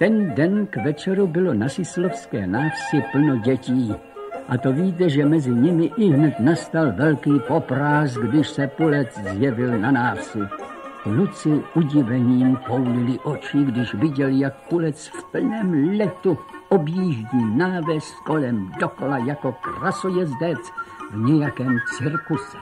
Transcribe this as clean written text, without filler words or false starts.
ten den k večeru bylo na Sislovské návsi plno dětí. A to víte, že mezi nimi ihned nastal velký poprásk, když se Pulec zjevil na návsi. Kluci udivením poulili oči, když viděli, jak Pulec v plném letu objíždí náves kolem dokola jako krasojezdec v nějakém cirkuse.